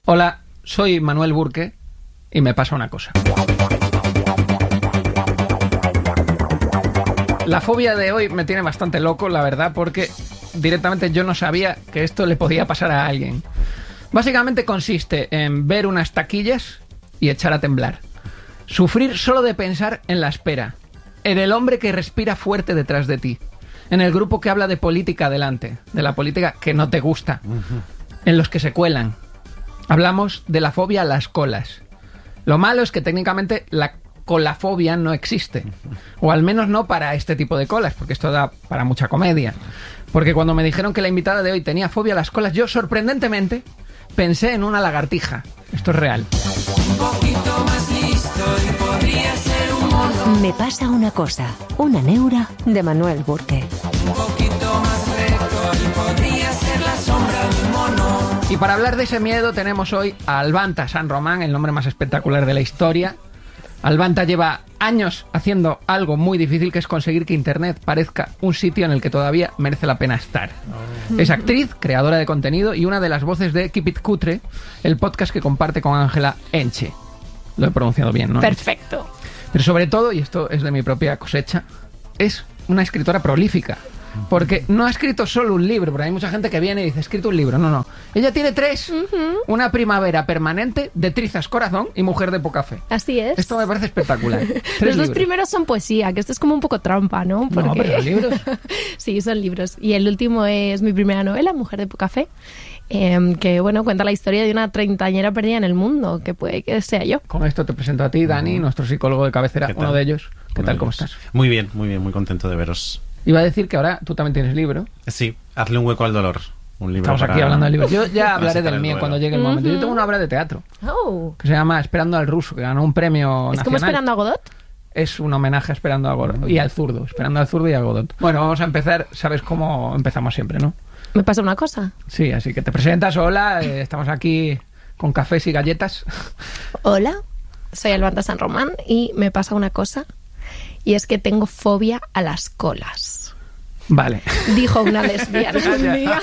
Hola, soy Manuel Burke y me pasa una cosa. La fobia de hoy me tiene bastante loco, la verdad, porque directamente yo no sabía que esto le podía pasar a alguien. Básicamente consiste en ver unas taquillas y echar a temblar. Sufrir solo de pensar en la espera. En el hombre que respira fuerte detrás de ti. En el grupo que habla de política delante. De la política que no te gusta. En los que se cuelan. Hablamos de la fobia a las colas. Lo malo es que técnicamente la colafobia no existe. O al menos no para este tipo de colas, porque esto da para mucha comedia. Porque cuando me dijeron que la invitada de hoy tenía fobia a las colas, yo sorprendentemente pensé en una lagartija. Esto es real. Un poquito más listo y podría ser un mono. Me pasa una cosa, una neura de Manuel Burke. Un poquito más recto y podría ser la sombra de un mono. Y para hablar de ese miedo tenemos hoy a Albanta San Román, el nombre más espectacular de la historia. Albanta lleva años haciendo algo muy difícil, que es conseguir que Internet parezca un sitio en el que todavía merece la pena estar. Es actriz, creadora de contenido y una de las voces de Keep It Cutre, el podcast que comparte con Ángela Enche. Lo he pronunciado bien, ¿no? Perfecto. Pero sobre todo, y esto es de mi propia cosecha, es una escritora prolífica. Porque no ha escrito solo un libro, porque hay mucha gente que viene y dice, he escrito un libro. No. Ella tiene 3. Una primavera permanente, de Trizas Corazón y Mujer de poca fe. Así es. Esto me parece espectacular. 3 Los 2 libros. primeros son poesía, que esto es como un poco trampa, ¿no? Porque... No, pero libros. Sí, son libros. Y el último es mi primera novela, Mujer de poca fe, que, bueno, cuenta la historia de una treintañera perdida en el mundo, que puede que sea yo. Con esto te presento a ti, Dani, nuestro psicólogo de cabecera, uno de ellos. ¿Qué tal? ¿Cómo estás? Muy bien, muy contento de veros. Iba a decir que ahora tú también tienes libro. Sí, Hazle un hueco al dolor. Un libro Estamos para... aquí hablando de libros. Yo ya hablaré del mío duelo. cuando llegue el momento. Yo tengo una obra de teatro Oh. que se llama Esperando al ruso, que ganó un premio nacional. ¿Es como Esperando a Godot? Es un homenaje a Esperando a Godot y al zurdo. Esperando al zurdo y a Godot. Bueno, vamos a empezar. Sabes cómo empezamos siempre, ¿no? ¿Me pasa una cosa? Sí, así que te presentas. Hola, estamos aquí con cafés y galletas. Hola, soy Albanta San Román y me pasa una cosa, y es que tengo fobia a las colas. Vale. Dijo una lesbiana un día.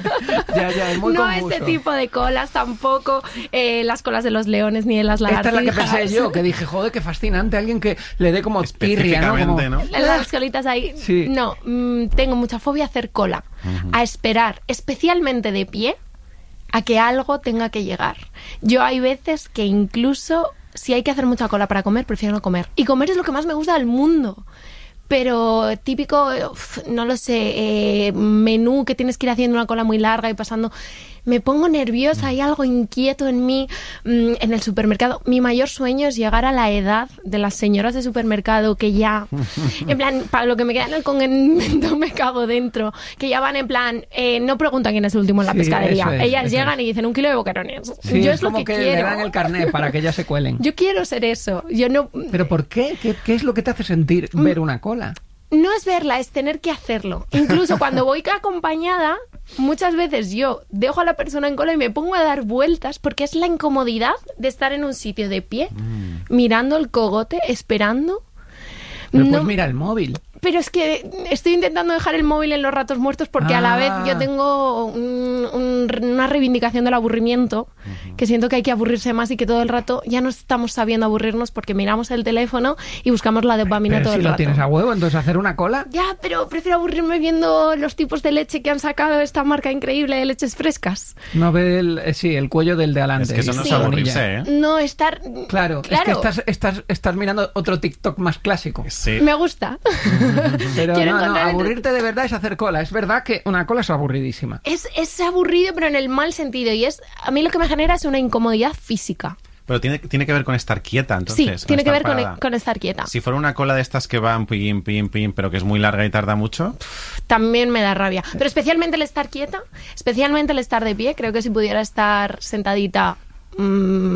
Ya, es muy no confuso. este tipo de colas, tampoco las colas de los leones ni de las Esta lagartijas. es la que pensé yo, que dije, joder, qué fascinante. Alguien que le dé como tirria, ¿no? Como... Específicamente, ¿no? Las colitas ahí. Sí. No, tengo mucha fobia a hacer cola, a esperar, especialmente de pie, a que algo tenga que llegar. Yo hay veces que incluso si hay que hacer mucha cola para comer, prefiero no comer. Y comer es lo que más me gusta del mundo. Pero típico, no lo sé, menú que tienes que ir haciendo una cola muy larga y pasando... Me pongo nerviosa, hay algo inquieto en mí en el supermercado. Mi mayor sueño es llegar a la edad de las señoras de supermercado que ya, en plan, para lo que me queda en el condimento me cago dentro, que ya van en plan, no preguntan quién es el último en la Sí, pescadería. eso es, Ellas eso llegan es. y dicen 1 kilo de boquerones. Sí, Yo es es lo como que le quiero. dan el carnet para que ellas se cuelen. Yo quiero ser eso. Yo no... ¿Pero por qué? ¿Qué es lo que te hace sentir ver una cola? No es verla, es tener que hacerlo. Incluso cuando voy acompañada, muchas veces yo dejo a la persona en cola y me pongo a dar vueltas porque es la incomodidad de estar en un sitio de pie, mirando el cogote, esperando. Pero No, pues mira el móvil. pero es que estoy intentando dejar el móvil en los ratos muertos porque a la vez yo tengo una reivindicación del aburrimiento, que siento que hay que aburrirse más y que todo el rato ya no estamos sabiendo aburrirnos porque miramos el teléfono y buscamos la dopamina Pero todo si el lo rato. tienes a huevo, entonces hacer una cola. Ya, pero prefiero aburrirme viendo los tipos de leche que han sacado esta marca increíble de leches frescas. No ve el cuello del de adelante. Es que eso no Sí. es aburrirse, ¿eh? No estar... Claro, es que estás mirando otro TikTok más clásico. Sí. Me gusta. Pero Quiero no, encontrar aburrirte de verdad es hacer cola. Es verdad que una cola es aburridísima. Es aburrido, pero en el mal sentido. Y a mí lo que me genera es una incomodidad física. Pero tiene que ver con estar quieta, entonces. Sí, tiene que estar ver parada. con estar quieta. Si fuera una cola de estas que van pim, pero que es muy larga y tarda mucho... También me da rabia. Pero especialmente el estar quieta, especialmente el estar de pie. Creo que si pudiera estar sentadita... Pero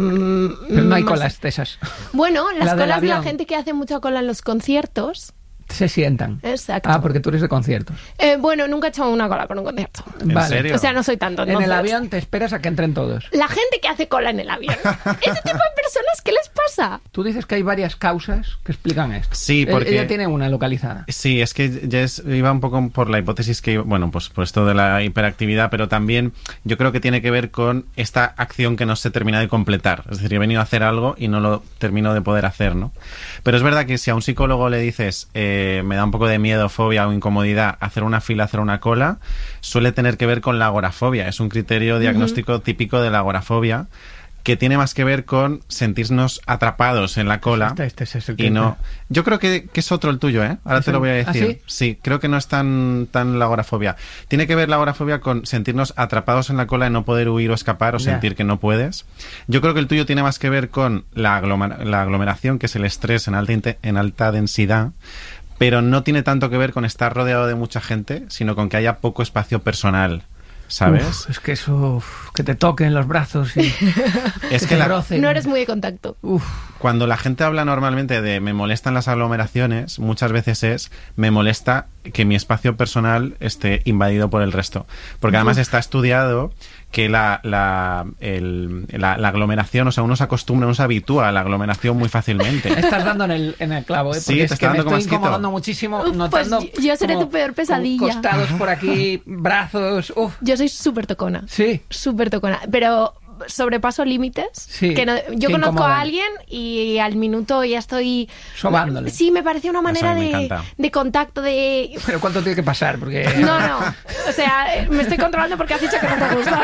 no hay más- colas de esas. Bueno, las La del colas de la avión. gente que hace mucha cola en los conciertos. Se sientan. Exacto. Ah, porque tú eres de conciertos. Bueno, nunca he hecho una cola por un concierto. ¿En serio? O sea, no soy tanto. En el entonces. avión te esperas a que entren todos. La gente que hace cola en el avión. Ese tipo de personas, ¿qué les pasa? Tú dices que hay varias causas que explican esto. Sí, porque... Ella tiene una localizada. Sí, es que Jess iba un poco por la hipótesis que, bueno, pues por esto de la hiperactividad, pero también yo creo que tiene que ver con esta acción que no se termina de completar. Es decir, he venido a hacer algo y no lo termino de poder hacer, ¿no? Pero es verdad que si a un psicólogo le dices me da un poco de miedo, fobia o incomodidad hacer una fila, hacer una cola, suele tener que ver con la agorafobia. Es un criterio diagnóstico típico de la agorafobia, que tiene más que ver con sentirnos atrapados en la cola. Este es el que... Y no... Yo creo que es otro el tuyo, ¿eh? Ahora te lo voy a decir. ¿Ah, sí, creo que no es tan la agorafobia. Tiene que ver la agorafobia con sentirnos atrapados en la cola y no poder huir o escapar o sentir que no puedes. Yo creo que el tuyo tiene más que ver con la aglomeración, que es el estrés en alta densidad, pero no tiene tanto que ver con estar rodeado de mucha gente, sino con que haya poco espacio personal. ¿Sabes? Es que eso, que te toquen los brazos y es que que rocen. No eres muy de contacto. Cuando la gente habla normalmente de me molestan las aglomeraciones, muchas veces es me molesta que mi espacio personal esté invadido por el resto. Porque además está estudiado que la aglomeración, o sea, uno se acostumbra, uno se habitúa a la aglomeración muy fácilmente. Estás dando en el clavo, ¿eh? Sí, Porque te es que está me dando estoy como incomodando muchísimo, Pues notando yo seré como- tu peor pesadilla. como costados por aquí, brazos, Yo soy súper tocona. Sí. Súper tocona. Pero sobrepaso límites. Sí, Que no- yo que conozco incomodan. a alguien y al minuto ya estoy... Sobándole. Sí, me parece una manera a mí me de, encanta. de contacto, de... Pero ¿cuánto tiene que pasar? Porque... No. O sea, me estoy controlando porque has dicho que no te gusta.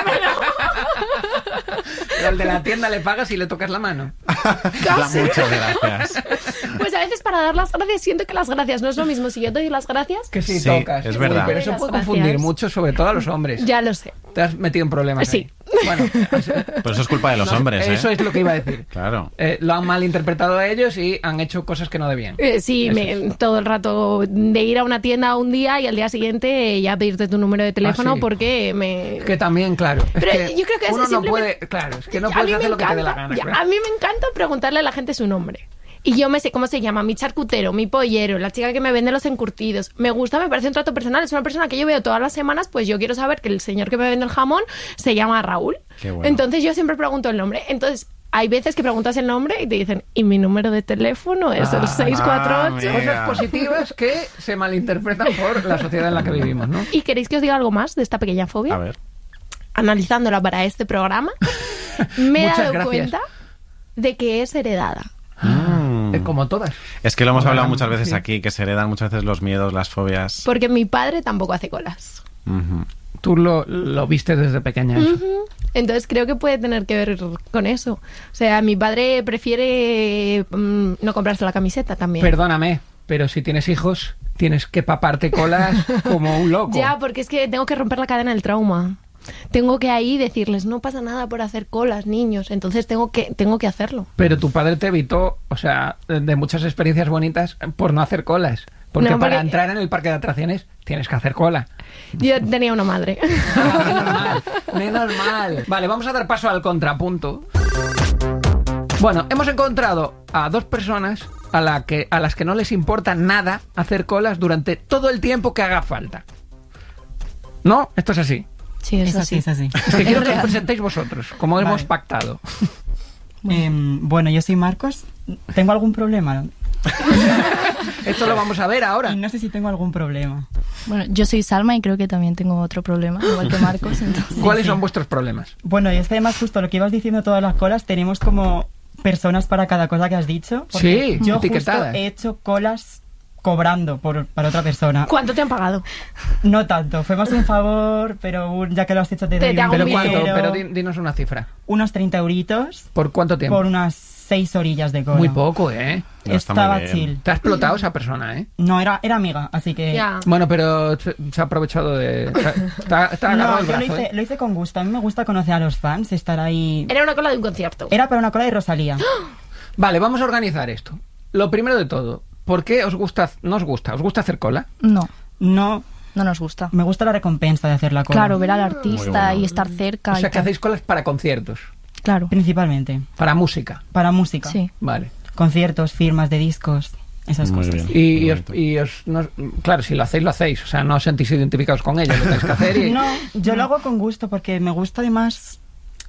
Pero al de la tienda le pagas y le tocas la mano. Casi. Muchas gracias. Pues a veces para dar las gracias siento que las gracias no es lo mismo si yo te doy las gracias. Que sí, Sí, tocas. es verdad. Pero eso Las puede gracias. confundir mucho, sobre todo a los hombres. Ya lo sé. Te has metido en problemas. Sí. ahí. Bueno, Pero eso es culpa de los hombres, ¿eh? eso es lo que iba a decir. Claro. Lo han malinterpretado ellos y han hecho cosas que no debían. Sí, Eso todo el rato de ir a una tienda un día y al día siguiente ya pedirte tu número de teléfono sí. porque me... Que también, claro. Pero es que yo creo que uno no simplemente- puede... Claro, es que no A puedes mí me hacer lo que te dé la encanta, gana. ya, claro. a mí me encanta preguntarle a la gente su nombre. Y yo me sé cómo se llama, mi charcutero, mi pollero, la chica que me vende los encurtidos. Me gusta, me parece un trato personal. Es una persona que yo veo todas las semanas, pues yo quiero saber que el señor que me vende el jamón se llama Raúl. Qué bueno. Entonces yo siempre pregunto el nombre. Entonces hay veces que preguntas el nombre y te dicen, ¿y mi número de teléfono es el 648? mira. Cosas positivas que se malinterpretan por la sociedad en la que vivimos, ¿no? ¿Y queréis que os diga algo más de esta pequeña fobia? A ver. Analizándola para este programa, me he Muchas dado gracias. cuenta de que es heredada. Como todas. Es que lo hemos Bueno, hablado muchas veces sí. aquí, que se heredan muchas veces los miedos, las fobias. Porque mi padre tampoco hace colas. Ujú. Tú lo viste desde pequeña eso. Entonces creo que puede tener que ver con eso. O sea, mi padre prefiere no comprarse la camiseta también. Perdóname, pero si tienes hijos, tienes que paparte colas como un loco. Ya, porque es que tengo que romper la cadena del trauma. Tengo que ahí decirles, no pasa nada por hacer colas, niños. Entonces tengo que hacerlo. Pero tu padre te evitó, o sea, de muchas experiencias bonitas por no hacer colas. Porque No, para porque- entrar en el parque de atracciones tienes que hacer cola. Yo tenía una madre. Menos mal, menos mal. Vale, vamos a dar paso al contrapunto. Bueno, hemos encontrado a dos personas a las que no les importa nada hacer colas durante todo el tiempo que haga falta. ¿No? Esto es así. Sí, Es así, es así. Es que quiero que os presentéis vosotros, como hemos Vale. pactado. Bueno, yo soy Marcos. ¿Tengo algún problema? Esto lo vamos a ver ahora. Y no sé si tengo algún problema. Bueno, yo soy Salma y creo que también tengo otro problema, igual que Marcos. Entonces... ¿Cuáles son vuestros problemas? Bueno, y es que además justo lo que ibas diciendo todas las colas, tenemos como personas para cada cosa que has dicho. Porque Sí, yo justo etiquetadas. he hecho colas cobrando para otra persona. ¿Cuánto te han pagado? No tanto, fue más un favor, pero ya que lo has hecho te doy Te un hago ¿Pero un cuánto? dinero. Pero dinos una cifra. Unos 30 euritos ¿Por cuánto tiempo? por unas 6 orillas de cola. Muy poco, ¿eh? No, está muy Estaba bien. chill. Te ha explotado esa persona, ¿eh? No, era amiga, así que... Ya. Bueno, pero se ha aprovechado de... Te ha agarrado No, el yo brazo, ¿eh? lo hice con gusto. A mí me gusta conocer a los fans, estar ahí... Era una cola de un concierto. Era para una cola de Rosalía. Vale, vamos a organizar esto. Lo primero de todo, ¿por qué no os gusta hacer cola? No, No, no nos gusta. me gusta la recompensa de hacer la cola. Claro, ver al Muy artista bueno. y estar cerca. O sea, y que tal. hacéis colas para conciertos, Claro, Principalmente. para música. Para música. sí. Vale. Conciertos, firmas de discos, esas Muy cosas. bien. Claro, si lo hacéis. O sea, no os sentís identificados con ello, lo tenéis que hacer y... No, yo lo hago con gusto porque me gusta además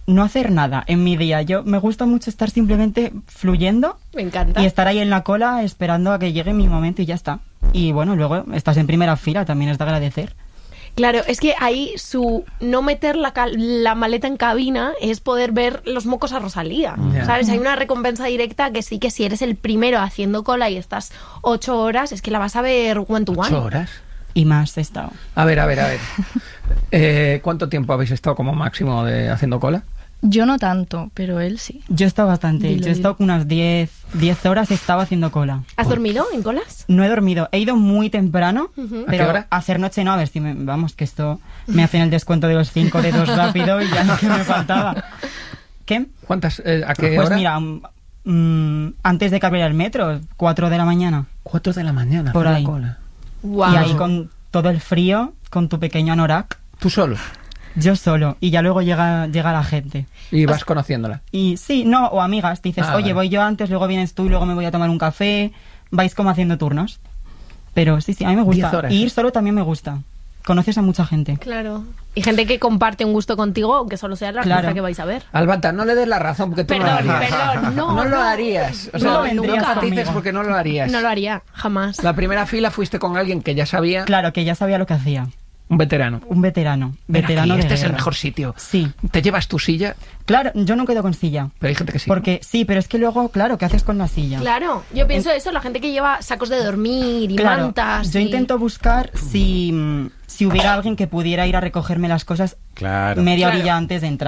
no hacer nada en mi día. Me gusta mucho estar simplemente fluyendo Me encanta. y estar ahí en la cola esperando a que llegue mi momento y ya está. Y bueno, luego estás en primera fila, también es de agradecer. Claro, es que ahí su no meter la maleta en cabina es poder ver los mocos a Rosalía. Ya. ¿Sabes? Hay una recompensa directa que sí que si eres el primero haciendo cola y estás 8 horas, es que la vas a ver one to one. 8 horas. Y más he estado. A ver. ¿Cuánto tiempo habéis estado como máximo haciendo cola? Yo no tanto, pero él sí. Yo he estado bastante. Dilo, Yo he estado unas 10 horas estaba haciendo cola. ¿Has dormido en colas? No he dormido. He ido muy temprano, Ujú. ¿A qué pero hora? a hacer noche no, a ver si vamos, que esto me hacen el descuento de los 5 dedos rápido y ya lo que me faltaba. ¿Qué? ¿Cuántas? ¿A qué Pues hora? mira, antes de que abriera el metro, 4 de la mañana. 4 de la mañana. Por hacer la ahí. cola. Wow. Y ahí con todo el frío, con tu pequeño anorak, ¿Tú solo? yo solo. Y ya luego llega la gente. Y vas conociéndola. Y sí, no, o amigas, dices, Ah, oye, vale. voy yo antes, luego vienes tú y luego me voy a tomar un café. Vais como haciendo turnos. Pero sí, a mí me 10 gusta. horas. Y ir solo también me gusta. Conoces a mucha gente. Claro. Y gente que comparte un gusto contigo, aunque solo sea la Claro. artista que vais a ver. Albata, no le des la razón porque tú no lo Perdón, harías. perdón, no, lo no. harías. O sea, No no vendrías empatices conmigo. porque no lo harías. No lo haría, jamás. La primera fila fuiste con alguien que ya sabía, Claro, que ya sabía lo que hacía. un veterano. Un veterano. Ven Veterano aquí, de este es el guerra. mejor sitio. Sí. Te llevas tu silla, Claro, yo no quedo con silla. pero hay gente que sí. Porque sí, pero es que luego, claro, ¿qué haces con la silla? Claro, yo pienso eso, la gente que lleva sacos de dormir y Claro, mantas. yo y- intento buscar si hubiera alguien que pudiera ir a recogerme las cosas Claro. media Claro. orilla antes de entrar.